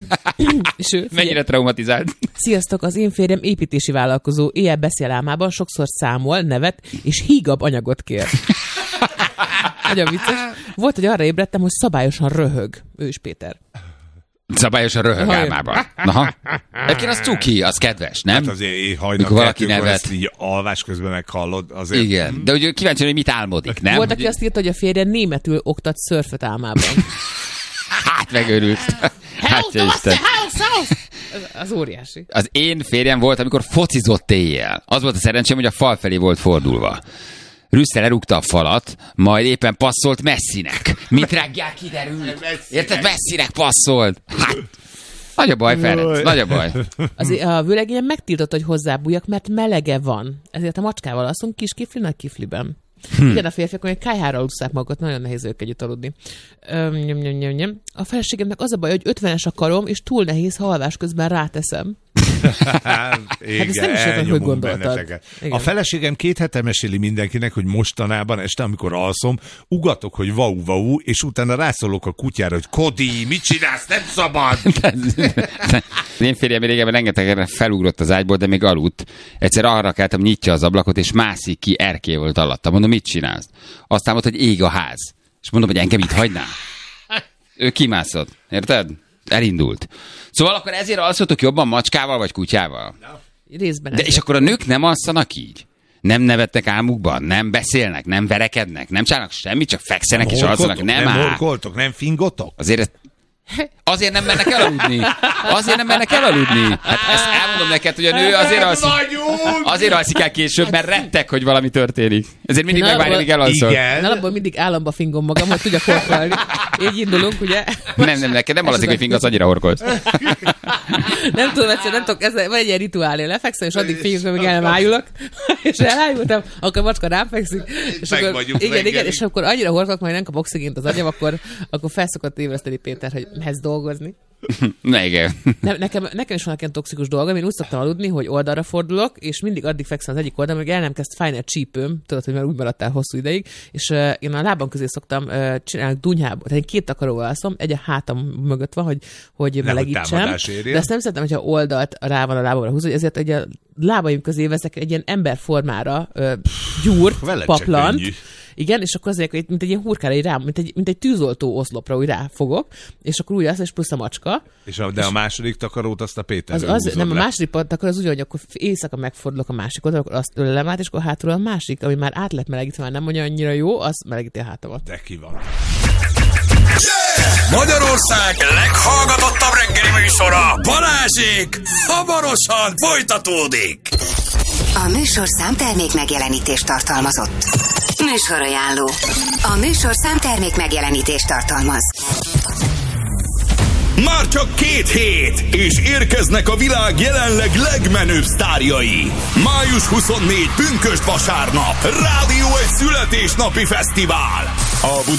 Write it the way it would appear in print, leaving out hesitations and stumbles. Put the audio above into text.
És ő, mennyire traumatizált? Sziasztok, az én férjem építési vállalkozó, éjjel beszél álmában, sokszor számol, nevet, és hígabb anyagot kér. Nagyon vicces. Volt, hogy arra ébredtem, hogy szabályosan röhög. Ő is Péter. Szabályosan röhög álmában. Aha. Egyébként az cuki, az kedves, nem? Hát azért hajnal valaki kettőkor nevet. ezt így alvás közben meghallod. Azért... Igen, de ugye kíváncsi, hogy mit álmodik, nem? Volt, aki azt írta, hogy a férje németül oktat szörföt álmában. Hát megőrült. Hát Isten. Az óriási. Az én férjem volt, amikor focizott éjjel. Az volt a szerencsém, hogy a fal felé volt fordulva. Rüsszel elrúgta a falat, majd éppen passzolt Messinek. Mint reggel kiderült. Érted? Messinek passzolt. Hát, nagy a baj, Ferenc, nagy a baj. A vőlegényem megtiltott, hogy hozzábújjak, mert melege van. Ezért a macskával alszunk kis kifli, nagy kifliben. Igen, a férfiak, hogy kályhára alusszák magukat, nagyon nehéz ők együtt aludni. A feleségemnek az a baj, hogy 50-es a karom, és túl nehéz, ha alvás közben ráteszem. Hát ezt nem is értem, hogy gondoltad. A feleségem 2 hete meséli mindenkinek, hogy mostanában este, amikor alszom, ugatok, hogy vau, és utána rászólok a kutyára, hogy Kodi, mit csinálsz, nem szabad! Én férjem régebben rengetegre felugrott az ágyból, de még aludt. Egyszer arra keltem, nyitja az ablakot, és mászik ki, erkély volt alatta. Mondom, mit csinálsz? Aztán mondta, hogy ég a ház. És mondom, hogy engem itt hagynál. Ő kimászott, érted? Elindult. Szóval akkor ezért alszotok jobban macskával vagy kutyával? Részben. De és akkor a nők nem alszanak így? Nem nevetnek álmukban? Nem beszélnek? Nem verekednek? Nem csinálnak semmit? Csak fekszenek és alszanak? Nem horkoltok? Nem fingotok? Azért nem mennek elaludni. Hát ezt elmondom neked, hogy a nő azért alszik el később, mert rettek, hogy valami történik. Ezért mindig megvárja, míg elalszol. Igen. Alapból mindig államba fingom magam, hogy tudjak horkolni. Így indulunk, ugye? Nem, neked nem alazik, hogy fingasz, annyira horkolsz. Nem tudom, nem tudok, ez vagy egy ilyen rituálé, lefekszem, és addig fingom, amíg elmájulok, és elájultam, akkor a macska rám fekszik, és akkor, igen, és akkor annyira horkolok, majd nem kap oxigént az agyam, akkor felszokott ébreszteni Péter, hogy mehetsz dolgozni. Na igen. Nekem is vannak ilyen toxikus dolgom, én úgy szoktam aludni, hogy oldalra fordulok, és mindig addig fekszem az egyik oldalon, hogy el nem kezd fájni a csípőm, tudod, hogy már úgy maradtál hosszú ideig, és én a lábam közé szoktam csinálni dunyhába, tehát én 2 takaróval alszom, egy a hátam mögött van, hogy melegítsem, de azt nem szeretem, hogyha oldalt rá van a lábamra húzva, ezért egy a lábaim közé veszek egy ilyen emberformára gyúrt, paplant. Igen, és akkor azért, mint egy ilyen hurkára, mint egy tűzoltó oszlopra úgy ráfogok, és akkor úgy az, és plusz a macska. De a második takarót azt a Péter nem, a második takar az úgy, hogy akkor éjszaka megfordulok a másik oldalra, akkor azt ölelem át, és akkor hátul a másik, ami már át lett melegítve, már nem mondja annyira jó, az melegíti a hátamat. De ki van. Magyarország leghallgatottabb reggeli műsora, Balázsék, hamarosan folytatódik. A műsorszám termék megjelenítést tartalmazott. Műsorajánló. A műsorszám termék megjelenítést tartalmaz. Már csak 2 hét, és érkeznek a világ jelenleg legmenőbb sztárjai. Május 24, pünkösd vasárnap, Rádió egy születésnapi fesztivál. A